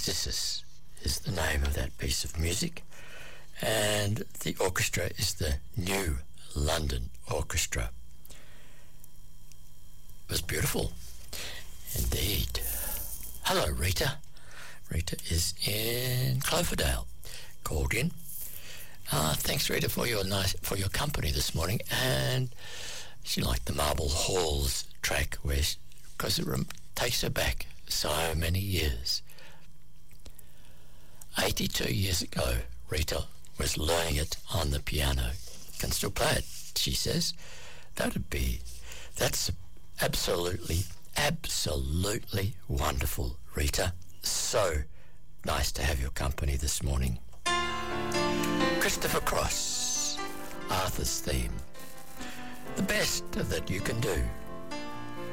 Narcissus is the name of that piece of music, and the orchestra is the New London Orchestra. It was beautiful indeed. Hello, Rita. Rita is in Cloverdale. Called in. Thanks, Rita, for your company this morning. And she liked the Marble Halls track because it takes her back so many years. 82 years ago, Rita was learning it on the piano. Can still play it, she says. That's absolutely wonderful, Rita. So nice to have your company this morning. Christopher Cross, Arthur's theme. The best that you can do.